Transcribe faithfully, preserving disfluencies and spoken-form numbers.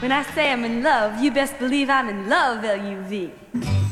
When I say I'm in love, you best believe I'm in love, L U V.